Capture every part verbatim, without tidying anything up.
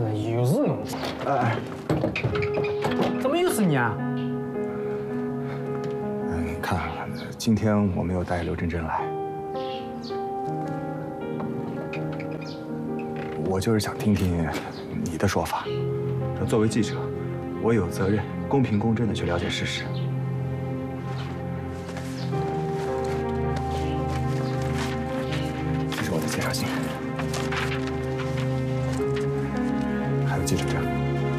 又是侬！哎，怎么又是你啊？ 嗯，看，今天我没有带刘真真来，我就是想听听你的说法。说作为记者，我有责任公平公正的去了解事实。这是我的介绍信，还有记者证。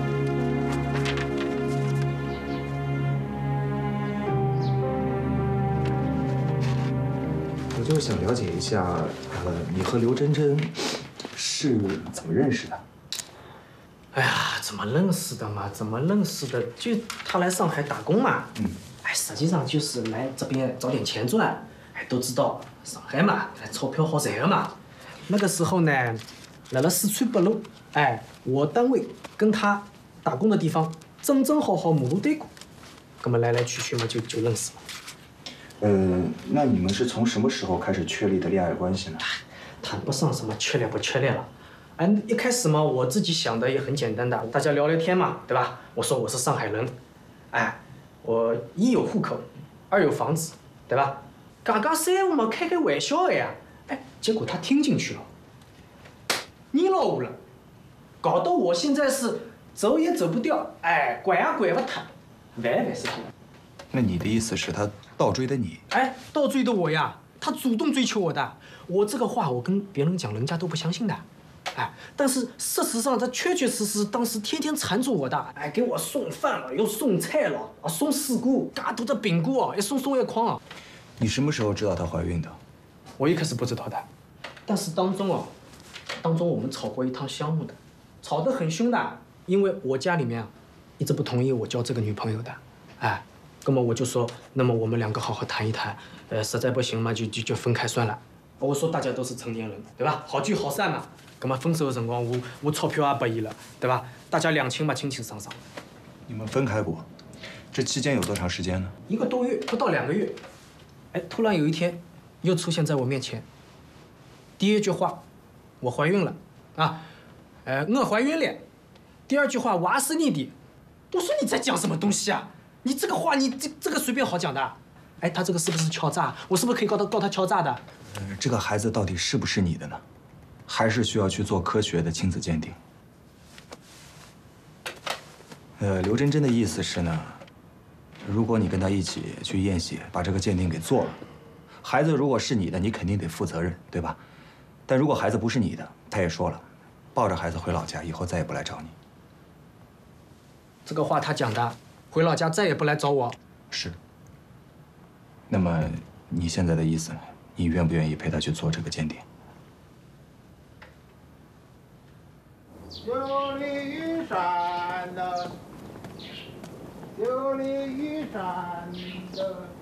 我就是想了解一下，呃，你和刘真真是怎么认识的？ 哎呀，怎么认识的嘛？怎么认识的？就他来上海打工嘛。嗯。哎，实际上就是来这边找点钱赚。哎，都知道上海嘛，钞票好赚的嘛。那个时候呢，来了四川北路，哎，我单位跟他打工的地方正正好好马路对过，那么来来去去嘛，就就认识了。 呃，那你们是从什么时候开始确立的恋爱关系呢？ 谈不上什么确立不确立了，哎，一开始嘛，我自己想的也很简单的，大家聊聊天嘛，对吧？我说我是上海人，哎，我一有户口，二有房子，对吧？讲讲三五嘛，开开玩笑的呀，哎，结果他听进去了，黏牢我了，搞得我现在是走也走不掉，哎，拐呀拐不脱，万万是不。 那你的意思是，他倒追的你？ 哎，倒追的我呀，他主动追求我的。我这个话我跟别人讲，人家都不相信的。哎，但是事实上，他确确实实当时天天缠着我的。哎，给我送饭了，又送菜了，啊，送水果，嘎多的饼干哦，一送送一筐啊。 你什么时候知道她怀孕的？ 我一开始不知道的，但是当中哦，当中我们吵过一趟项目的，吵得很凶的，因为我家里面啊，一直不同意我交这个女朋友的，哎。 那么我就说，那么我们两个好好谈一谈，呃，实在不行嘛，就就就分开算了。我说大家都是成年人，对吧？好聚好散嘛。那么分手的辰光，我我钞票也拨伊了，对吧？大家两清嘛，清清爽爽。 你们分开过，这期间有多长时间呢？ 一个多月，不到两个月。哎，突然有一天，又出现在我面前。第一句话，我怀孕了，啊，呃，我怀孕了。第二句话，我是你的。我说你在讲什么东西啊？ 你这个话，你这这个随便好讲的，哎，他这个是不是敲诈？我是不是可以告他告他敲诈的？ 呃，这个孩子到底是不是你的呢？还是需要去做科学的亲子鉴定？呃，刘真真的意思是呢，如果你跟他一起去验血，把这个鉴定给做了，孩子如果是你的，你肯定得负责任，对吧？但如果孩子不是你的，他也说了，抱着孩子回老家，以后再也不来找你。 这个话他讲的。 回老家再也不来找我。 是。那么你现在的意思，你愿不愿意陪他去做这个鉴定？ 九里玉山的，九里玉山的。